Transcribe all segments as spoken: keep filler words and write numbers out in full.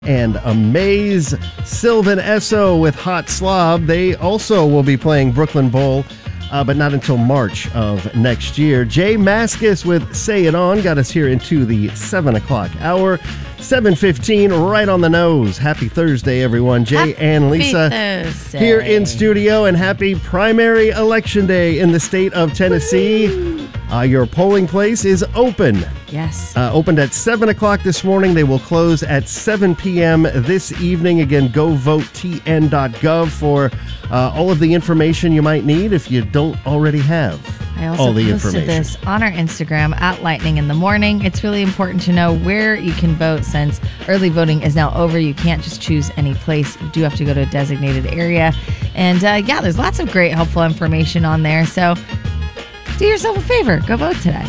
And Amaze, Sylvan Esso with Hot Slob. They also will be playing Brooklyn Bowl, uh, but not until March of next year. Jay Mascis with Say It On got us here into the seven o'clock hour. seven fifteen, right on the nose. Happy Thursday, everyone. Jay happy and Lisa Thursday. here in studio, and happy primary election day in the state of Tennessee. Uh, your polling place is open. Yes. Uh, opened at seven o'clock this morning. They will close at seven p.m. this evening. Again, go vote T N dot gov for uh, all of the information you might need if you don't already have I also all the posted information. this on our Instagram at Lightning in the Morning. It's really important to know where you can vote since early voting is now over. You can't just choose any place. You do have to go to a designated area. And uh, yeah, there's lots of great helpful information on there. So do yourself a favor. Go vote today.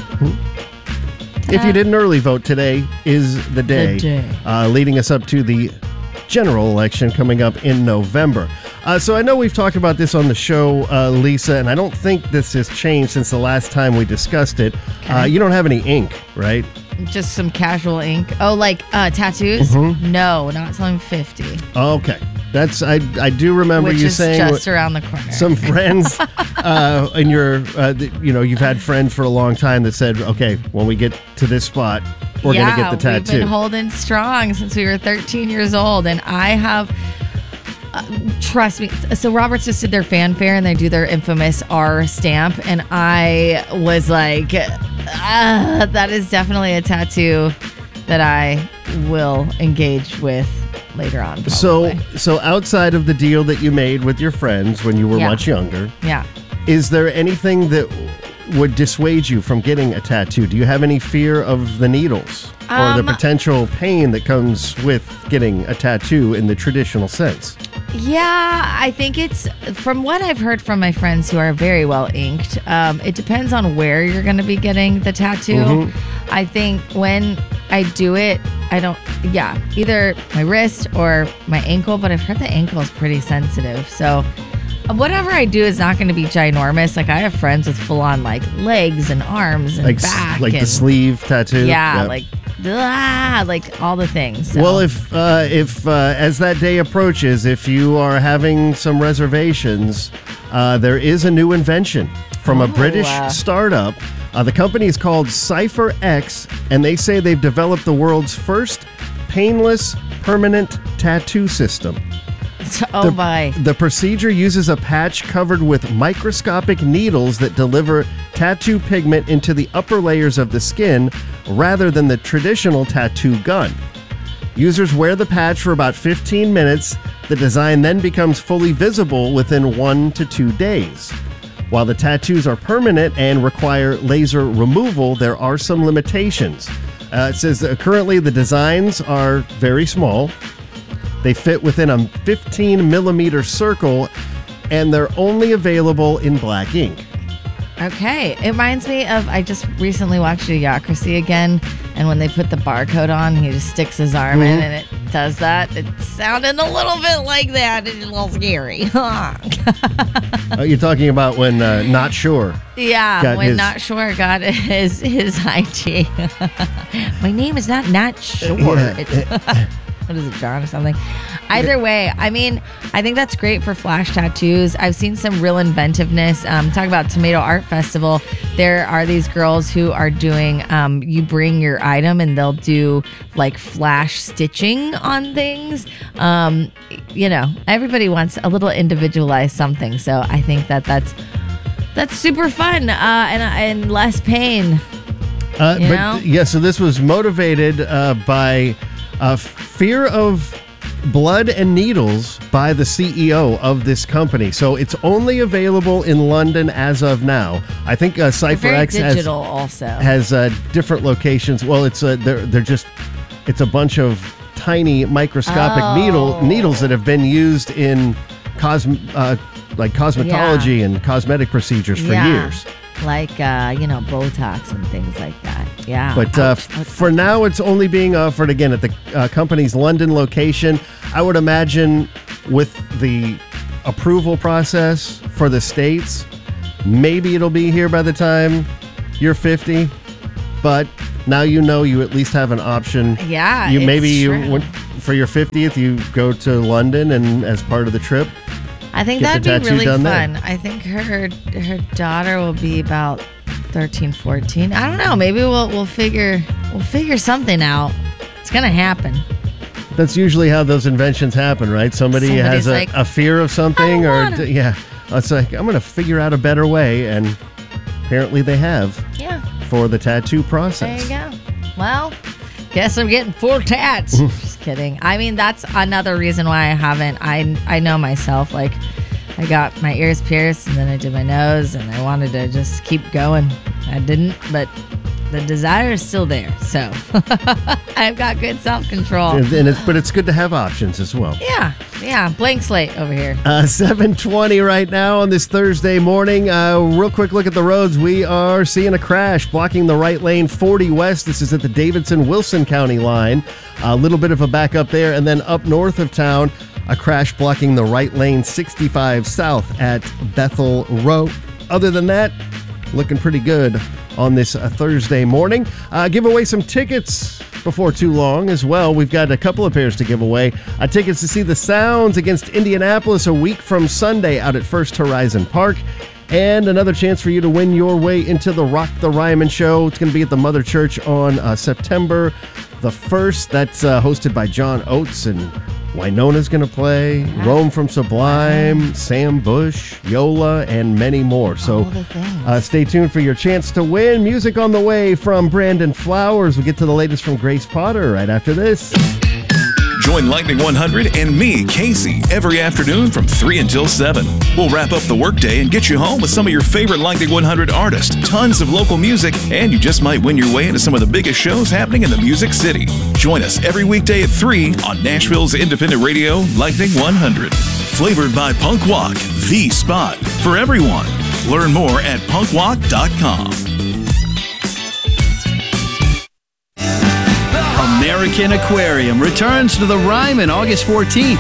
If you didn't early vote, today is the day, The day. Uh, leading us up to the general election coming up in November. Uh, so I know we've talked about this on the show, uh, Lisa, and I don't think this has changed since the last time we discussed it. Okay. Uh, you don't have any ink, right? Just some casual ink. Oh, like uh, tattoos? Mhm. No, not until I'm fifty. Okay. That's I I do remember Which you is saying just what- around the corner. some friends uh, in your, uh, th- you know, you've had friends for a long time that said, okay, when we get to this spot, we're yeah, going to get the we've tattoo. been holding strong since we were thirteen years old, and I have. Uh, trust me. So Roberts just did their fanfare, and they do their infamous R stamp, and I was like, ah, that is definitely a tattoo that I will engage with later on. Probably. so, so outside of the deal that you made with your friends when you were Yeah. much younger, yeah. is there anything that would dissuade you from getting a tattoo? Do you have any fear of the needles or Um, the potential pain that comes with getting a tattoo in the traditional sense? Yeah, I think it's from what I've heard from my friends who are very well inked. Um, it depends on where you're going to be getting the tattoo. Mhm. I think when I do it, I don't, yeah, either my wrist or my ankle, but I've heard the ankle is pretty sensitive. So whatever I do is not going to be ginormous. Like I have friends with full on like legs and arms and Like, s- back. like the and, sleeve tattoo? Yeah, Yep. like, ah, like all the things. So. Well, if uh, if uh, as that day approaches, if you are having some reservations, uh, there is a new invention from a Oh, British uh. startup. Uh, the company is called Cypher X, and they say they've developed the world's first painless permanent tattoo system. oh the, my. The procedure uses a patch covered with microscopic needles that deliver tattoo pigment into the upper layers of the skin rather than the traditional tattoo gun. Users wear the patch for about fifteen minutes. The design then becomes fully visible within one to two days. While the tattoos are permanent and require laser removal, there are some limitations. Uh, it says that currently the designs are very small. They fit within a fifteen millimeter circle, and they're only available in black ink. Okay. It reminds me of, I just recently watched Idiocracy again, and when they put the barcode on, he just sticks his arm in Mhm. and it does that. It sounded a little bit like that. It's a little scary. Uh, you're talking about when uh, Not Sure. yeah, Got when his- Not Sure got his, his I G. My name is not Not Sure. Yeah. It's... What is it, John or something? Either way, I mean, I think that's great for flash tattoos. I've seen some real inventiveness. Um, talk about Tomato Art Festival. There are these girls who are doing, um, you bring your item and they'll do like flash stitching on things. Um, you know, everybody wants a little individualized something. So I think that that's, that's super fun uh, and, and less pain. Uh, You but know? yeah, so this was motivated uh, by uh, fear of blood and needles by the C E O of this company. So it's only available in London as of now. I think uh, They're Cypher very X has, digital also. has uh, different locations. Well, it's uh, they're they're just it's a bunch of tiny microscopic Oh. needle needles that have been used in cosm uh, like cosmetology and cosmetic procedures for Yeah. years. Like, uh, you know, Botox and things like that. Yeah. But uh, Ouch, ouch, for ouch. now, it's only being offered again at the uh, company's London location. I would imagine with the approval process for the States, maybe it'll be here by the time you're fifty. But now you know you at least have an option. Yeah, You it's maybe you true. went for your fiftieth, you go to London, and as part of the trip, I think get that'd the be really tattoo fun. done there. I think her her daughter will be about thirteen, fourteen. I don't know. Maybe we'll we'll figure we'll figure something out. It's gonna happen. That's usually how those inventions happen, right? Somebody Somebody's has a, like, a fear of something, "I or wanna." yeah, it's like, I'm going to figure out a better way, and apparently they have Yeah. for the tattoo There process. you go. Well, guess I'm getting full tats. Just kidding. I mean, that's another reason why I haven't. I I know myself. Like, I got my ears pierced, and then I did my nose, and I wanted to just keep going. I didn't, but the desire is still there. So I've got good self-control. And, and it's, but it's good to have options as well. Yeah, yeah. Blank slate over here. Uh, seven twenty right now on this Thursday morning. Uh, real quick look at the roads. We are seeing a crash blocking the right lane forty west. This is at the Davidson-Wilson County line. A little bit of a backup there. And then up north of town, a crash blocking the right lane sixty-five south at Bethel Road. Other than that, looking pretty good on this uh, Thursday morning. Uh, give away some tickets before too long as well. We've got a couple of pairs to give away. Uh, tickets to see the Sounds against Indianapolis a week from Sunday out at First Horizon Park. And another chance for you to win your way into the Rock the Ryman show. It's going to be at the Mother Church on uh, September the first. That's uh, hosted by John Oates, and Wynona's going to play, Rome from Sublime, Sam Bush, Yola, and many more. So All the things. uh, stay tuned for your chance to win. Music on the way from Brandon Flowers. We'll get to the latest from Grace Potter right after this. Join Lightning one hundred and me, Casey, every afternoon from three until seven. We'll wrap up the workday and get you home with some of your favorite Lightning one hundred artists, tons of local music, and you just might win your way into some of the biggest shows happening in the Music City. Join us every weekday at three on Nashville's independent radio, Lightning one hundred. Flavored by Punk Walk, the spot for everyone. Learn more at punk walk dot com. American Aquarium returns to the Ryman August fourteenth.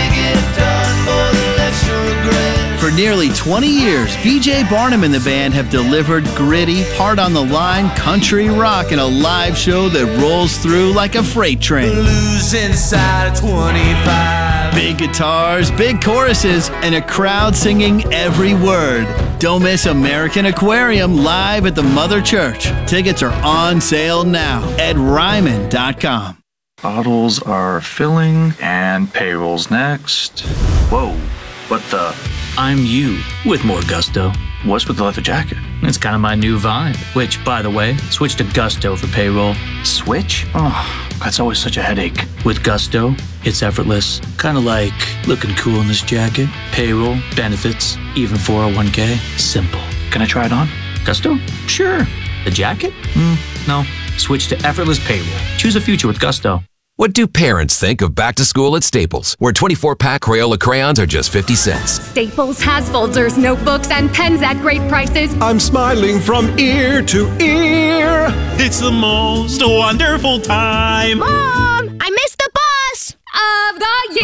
For nearly twenty years, B J Barnum and the band have delivered gritty, heart on the line country rock in a live show that rolls through like a freight train. Blues inside of twenty-five. Big guitars, big choruses, and a crowd singing every word. Don't miss American Aquarium live at the Mother Church. Tickets are on sale now at ryman dot com. Bottles are filling and payroll's next. Whoa, what the? I'm you with more gusto. What's with the leather jacket? It's kind of my new vibe. Which, by the way, switch to Gusto for payroll. Switch? Oh, that's always such a headache. With Gusto, it's effortless. Kind of like looking cool in this jacket. Payroll, benefits, even four oh one k. Simple. Can I try it on? Gusto? Sure. The jacket? Mm, no. Switch to effortless payroll. Choose a future with Gusto. What do parents think of back to school at Staples, where twenty-four pack Crayola crayons are just fifty cents? Staples has folders, notebooks, and pens at great prices. I'm smiling from ear to ear. It's the most wonderful time. Mom, I missed the bus of the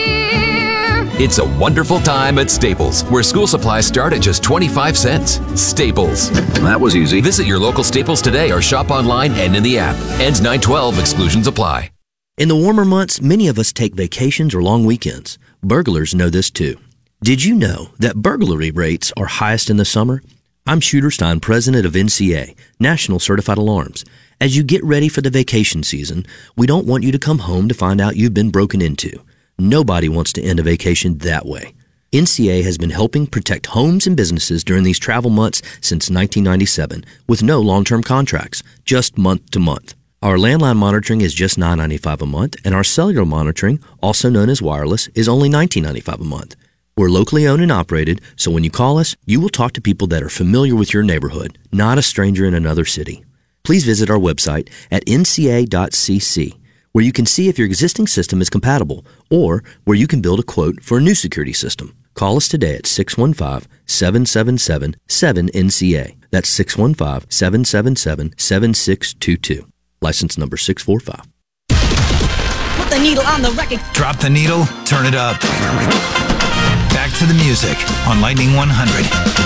year. It's a wonderful time at Staples, where school supplies start at just twenty-five cents. Staples. That was easy. Visit your local Staples today or shop online and in the app. Ends nine twelve. Exclusions apply. In the warmer months, many of us take vacations or long weekends. Burglars know this too. Did you know that burglary rates are highest in the summer? I'm Shooter Stein, president of N C A, National Certified Alarms. As you get ready for the vacation season, we don't want you to come home to find out you've been broken into. Nobody wants to end a vacation that way. N C A has been helping protect homes and businesses during these travel months since nineteen ninety-seven with no long-term contracts, just month to month. Our landline monitoring is just nine ninety-five a month, and our cellular monitoring, also known as wireless, is only nineteen ninety-five a month. We're locally owned and operated, so when you call us, you will talk to people that are familiar with your neighborhood, not a stranger in another city. Please visit our website at n c a dot c c, where you can see if your existing system is compatible, or where you can build a quote for a new security system. Call us today at six one five, seven seven seven, seven N C A. That's six one five, seven seven seven, seven six two two. License number six four five. Put the needle on the record. Drop the needle, turn it up. Back to the music on Lightning one hundred.